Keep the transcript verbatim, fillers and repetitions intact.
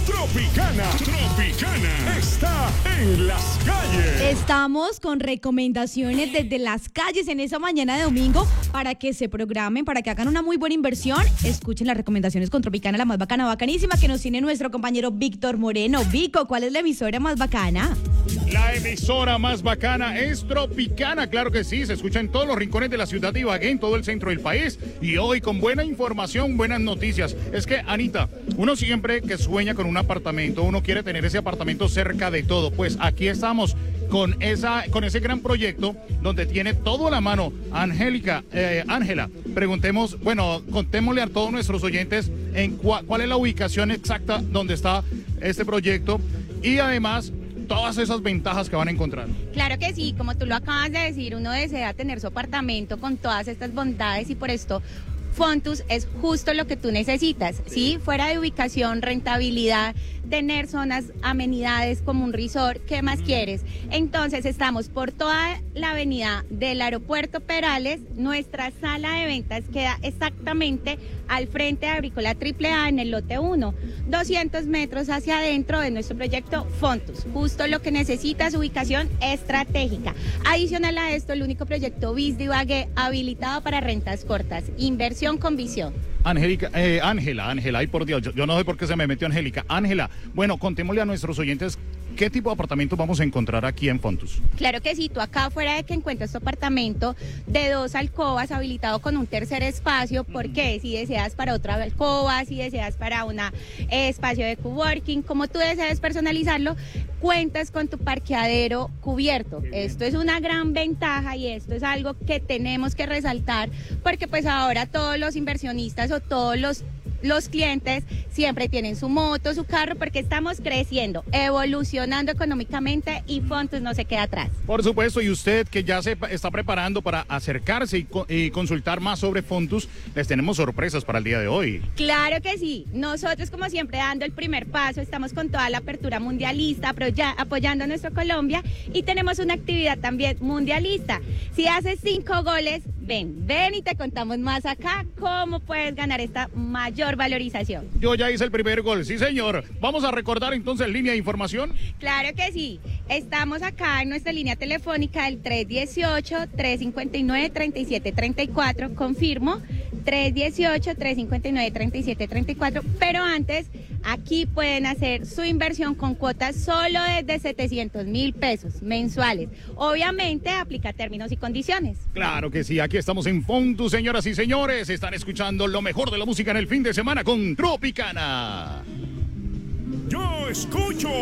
Tropicana, Tropicana está en las calles. Estamos con recomendaciones desde las calles en esa mañana de domingo para que se programen, para que hagan una muy buena inversión. Escuchen las recomendaciones con Tropicana, la más bacana, bacanísima, que nos tiene nuestro compañero Víctor Moreno. Vico, ¿cuál es la emisora más bacana? La emisora más bacana es Tropicana, claro que sí, se escucha en todos los rincones de la ciudad de Ibagué, en todo el centro del país, y hoy con buena información, buenas noticias. Es que, Anita, uno siempre que sueña con un apartamento, uno quiere tener ese apartamento cerca de todo, pues aquí estamos con esa, con ese gran proyecto donde tiene todo a la mano. Angélica, eh, Ángela, preguntemos, bueno, contémosle a todos nuestros oyentes en cua, cuál es la ubicación exacta donde está este proyecto y además todas esas ventajas que van a encontrar. Claro que sí, como tú lo acabas de decir, uno desea tener su apartamento con todas estas bondades y por esto Fontus es justo lo que tú necesitas, ¿sí? Fuera de ubicación, rentabilidad, tener zonas, amenidades como un resort, ¿qué más quieres? Entonces estamos por toda la avenida del Aeropuerto Perales, nuestra sala de ventas queda exactamente al frente de Agrícola Triple A en el lote uno, doscientos metros hacia adentro de nuestro proyecto Fontus, justo lo que necesitas, ubicación estratégica. Adicional a esto, el único proyecto B I S de Ibagué habilitado para rentas cortas, inversión con visión. Angélica, eh, Ángela, Ángela, ay por Dios, yo, yo no sé por qué se me metió Angélica. Ángela, bueno, contémosle a nuestros oyentes qué tipo de apartamento vamos a encontrar aquí en Fontus. Claro que sí, tú acá fuera de que encuentras tu apartamento de dos alcobas habilitado con un tercer espacio, porque si deseas para otra alcoba, si deseas para un eh, espacio de coworking, como tú deseas personalizarlo, cuentas con tu parqueadero cubierto. Esto es una gran ventaja y esto es algo que tenemos que resaltar porque pues ahora todos los inversionistas o todos los Los clientes siempre tienen su moto, su carro, porque estamos creciendo, evolucionando económicamente y Fontus no se queda atrás. Por supuesto, y usted que ya se está preparando para acercarse y, co y consultar más sobre Fontus, les tenemos sorpresas para el día de hoy. Claro que sí, nosotros como siempre dando el primer paso, estamos con toda la apertura mundialista, apoyando a nuestra Colombia y tenemos una actividad también mundialista. Si haces cinco goles, ven, ven y te contamos más acá cómo puedes ganar esta mayor valorización. Yo ya hice el primer gol, sí señor. Vamos a recordar entonces línea de información. Claro que sí, estamos acá en nuestra línea telefónica del tres uno ocho, tres cinco nueve, tres siete tres cuatro, confirmo, tres uno ocho, tres cinco nueve, tres siete tres cuatro, pero antes aquí pueden hacer su inversión con cuotas solo desde setecientos mil pesos mensuales. Obviamente aplica términos y condiciones. Claro que sí, aquí estamos en Fontus, señoras y señores. Están escuchando lo mejor de la música en el fin de semana con Tropicana. Yo escucho